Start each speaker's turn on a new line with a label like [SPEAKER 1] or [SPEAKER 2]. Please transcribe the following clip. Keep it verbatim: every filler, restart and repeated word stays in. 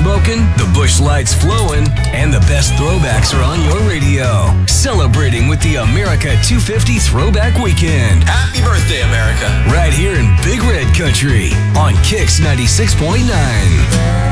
[SPEAKER 1] smoking, the Busch Light's flowing, and the best throwbacks are on your radio. Celebrating with the America two fifty Throwback Weekend.
[SPEAKER 2] Happy birthday, America.
[SPEAKER 1] Right here in Big Red Country on Kicks ninety-six point nine.